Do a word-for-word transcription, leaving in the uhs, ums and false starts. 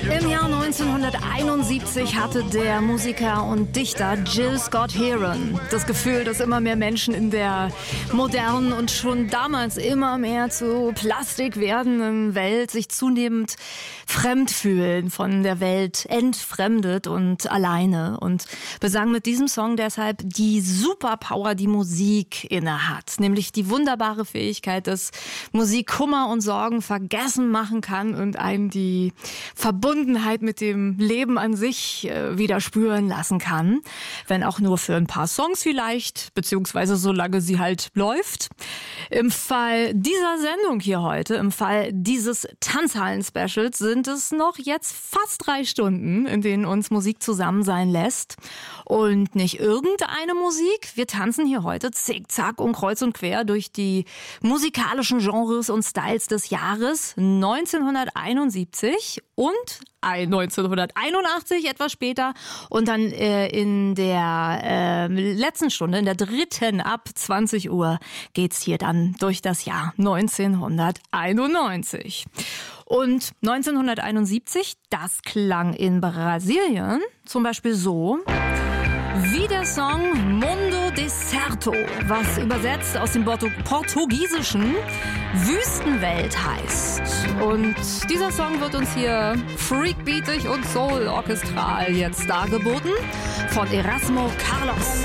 Im Jahr neunzehnhunderteinundsiebzig hatte der Musiker und Dichter Gil Scott-Heron das Gefühl, dass immer mehr Menschen in der modernen und schon damals immer mehr zu Plastik werdenden Welt sich zunehmend fremd fühlen, von der Welt entfremdet und alleine, und besang mit diesem Song deshalb die Superpower, die Musik innehat, nämlich die wunderbare Fähigkeit, dass Musik Kummer und Sorgen vergessen machen kann und einen die Verbundenheit mit dem Leben an sich äh, wieder spüren lassen kann. Wenn auch nur für ein paar Songs vielleicht, beziehungsweise solange sie halt läuft. Im Fall dieser Sendung hier heute, im Fall dieses Tanzhallen-Specials, sind es noch jetzt fast drei Stunden, in denen uns Musik zusammen sein lässt. Und nicht irgendeine Musik. Wir tanzen hier heute zickzack und kreuz und quer durch die musikalischen Genres und Styles des Jahres neunzehnhunderteinundsiebzig und neunzehnhunderteinundachtzig, etwas später, und dann äh, in der äh, letzten Stunde, in der dritten, ab zwanzig Uhr, geht's hier dann durch das Jahr neunzehnhunderteinundneunzig. Und neunzehnhunderteinundsiebzig, das klang in Brasilien zum Beispiel so wie der Song Mundo Deserto, was übersetzt aus dem Portu- Portugiesischen Wüstenwelt heißt. Und dieser Song wird uns hier freakbeatig und soul-orchestral jetzt dargeboten von Erasmo Carlos.